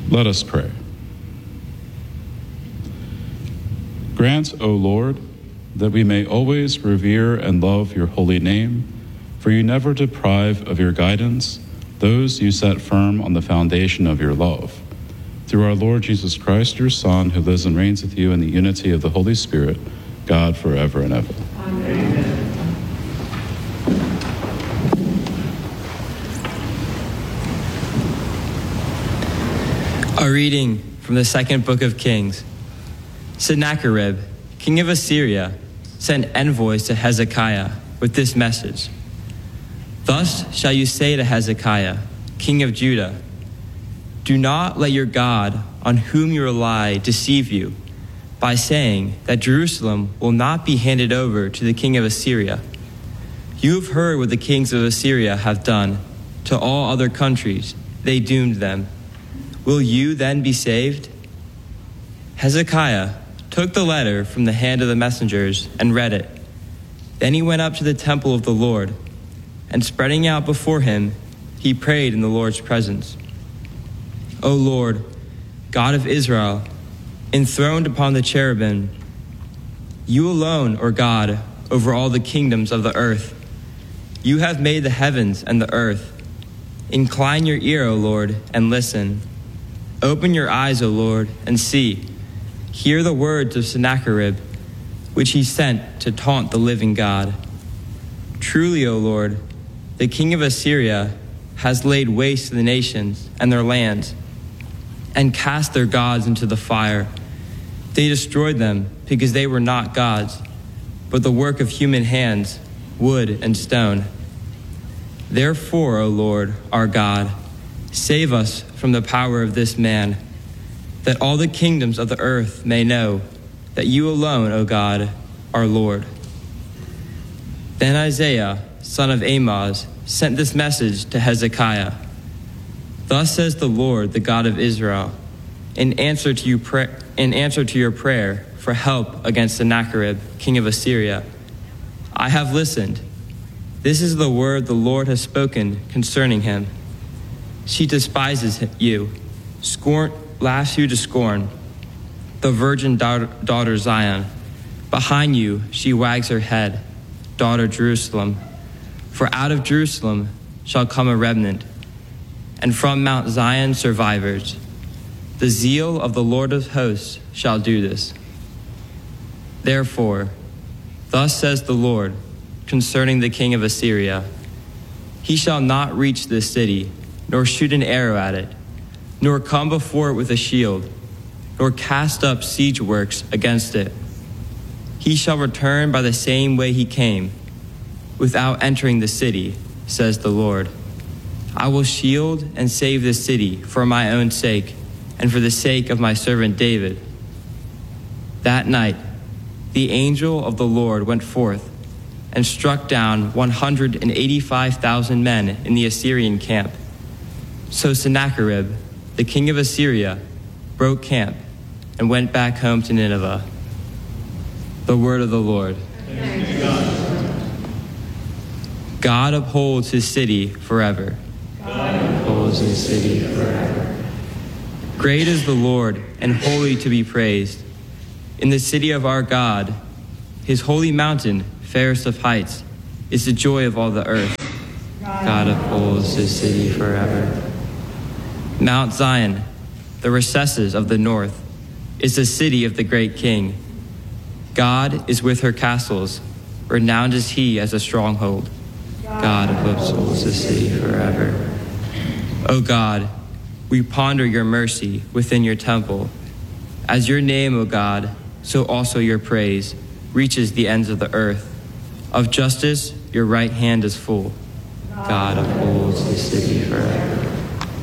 Let us pray. Grant, O Lord, that we may always revere and love your holy name, for you never deprive of your guidance those you set firm on the foundation of your love. Through our Lord Jesus Christ, your Son, who lives and reigns with you in the unity of the Holy Spirit, God, forever and ever. Amen. A reading from the second book of Kings. Sennacherib, king of Assyria, sent envoys to Hezekiah with this message. Thus shall you say to Hezekiah, king of Judah, do not let your God, on whom you rely, deceive you by saying that Jerusalem will not be handed over to the king of Assyria. You have heard what the kings of Assyria have done to all other countries. They doomed them. Will you then be saved? Hezekiah took the letter from the hand of the messengers and read it. Then he went up to the temple of the Lord, and spreading out before him, he prayed in the Lord's presence. O Lord, God of Israel, enthroned upon the cherubim, you alone are God over all the kingdoms of the earth. You have made the heavens and the earth. Incline your ear, O Lord, and listen. Open your eyes, O Lord, and see. Hear the words of Sennacherib, which he sent to taunt the living God. Truly, O Lord, the king of Assyria has laid waste the nations and their lands, and cast their gods into the fire. They destroyed them because they were not gods, but the work of human hands, wood and stone. Therefore, O Lord, our God, save us from the power of this man, that all the kingdoms of the earth may know that you alone, O God, are Lord. Then Isaiah, son of Amoz, sent this message to Hezekiah. Thus says the Lord, the God of Israel, in answer to your prayer for help against Sennacherib, king of Assyria, I have listened. This is the word the Lord has spoken concerning him. She despises you, laughs you to scorn, the virgin daughter Zion. Behind you she wags her head, daughter Jerusalem. For out of Jerusalem shall come a remnant, and from Mount Zion survivors. The zeal of the Lord of hosts shall do this. Therefore, thus says the Lord concerning the king of Assyria, he shall not reach this city, nor shoot an arrow at it, nor come before it with a shield, nor cast up siege works against it. He shall return by the same way he came, without entering the city, says the Lord. I will shield and save this city for my own sake, and for the sake of my servant David. That night, the angel of the Lord went forth and struck down 185,000 men in the Assyrian camp. So Sennacherib, the king of Assyria, broke camp and went back home to Nineveh. The word of the Lord. God upholds his city forever. God upholds his city forever. Great is the Lord and holy to be praised. In the city of our God, his holy mountain, fairest of heights, is the joy of all the earth. God upholds his city forever. Mount Zion, the recesses of the north, is the city of the great king. God is with her castles. Renowned is he as a stronghold. God upholds the city forever. O God, we ponder your mercy within your temple. As your name, O God, so also your praise reaches the ends of the earth. Of justice, your right hand is full. God upholds the city forever.